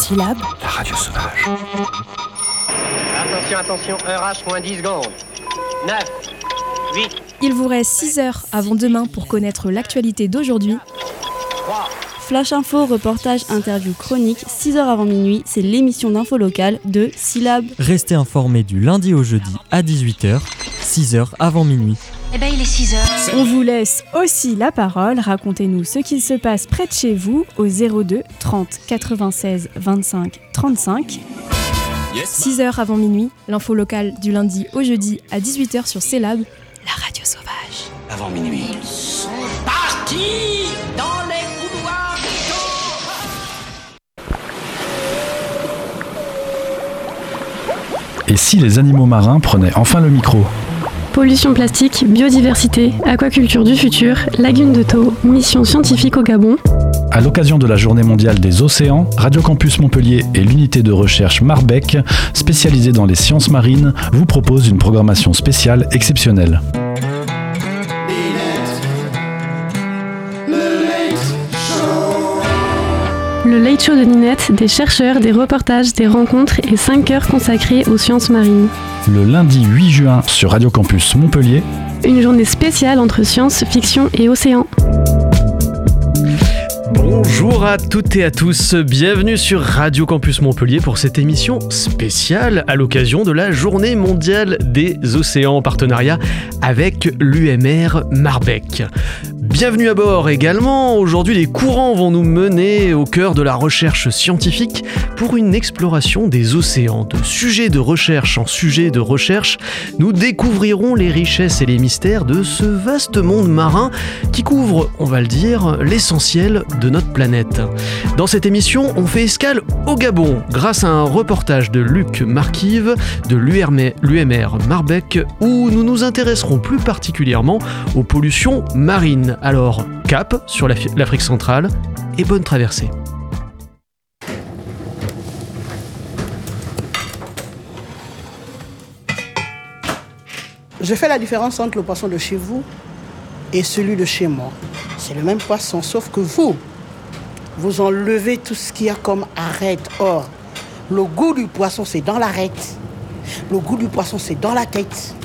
Silab, la radio sauvage. Attention, RH moins 10 secondes. 9, 8. Il vous reste 6 heures avant demain pour connaître l'actualité d'aujourd'hui. 3. Flash Info, reportage, interview, chronique, 6h avant minuit, c'est l'émission d'info locale de Silab. Restez informés du lundi au jeudi à 18h, 6h avant minuit. Eh ben il est 6h. On vous laisse aussi la parole, racontez-nous ce qu'il se passe près de chez vous au 02 30 96 25 35. 6h avant minuit, l'info locale du lundi au jeudi à 18h sur Silab, la radio sauvage. Avant minuit. Ils sont partis dans les couloirs du temps. Et si les animaux marins prenaient enfin le micro ? Pollution plastique, biodiversité, aquaculture du futur, lagune de Thau, mission scientifique au Gabon. À l'occasion de la Journée mondiale des océans, Radio Campus Montpellier et l'unité de recherche Marbec, spécialisée dans les sciences marines, vous proposent une programmation spéciale exceptionnelle. Le Late Show de Ninette, des chercheurs, des reportages, des rencontres et 5 heures consacrées aux sciences marines. Le lundi 8 juin sur Radio Campus Montpellier. Une journée spéciale entre science, fiction et océan. Bonjour à toutes et à tous, bienvenue sur Radio Campus Montpellier pour cette émission spéciale à l'occasion de la Journée mondiale des océans en partenariat avec l'UMR Marbec. Bienvenue à bord également, aujourd'hui les courants vont nous mener au cœur de la recherche scientifique pour une exploration des océans. De sujet de recherche en sujet de recherche, nous découvrirons les richesses et les mystères de ce vaste monde marin qui couvre, on va le dire, l'essentiel de notre planète. Dans cette émission, on fait escale au Gabon grâce à un reportage de Luc Marquive de l'UMR Marbec où nous nous intéresserons plus particulièrement aux pollutions marines. Alors, cap sur l'Afrique centrale et bonne traversée. Je fais la différence entre le poisson de chez vous et celui de chez moi. C'est le même poisson, sauf que vous enlevez tout ce qu'il y a comme arête. Or, le goût du poisson, c'est dans l'arête. Le goût du poisson, c'est dans la tête.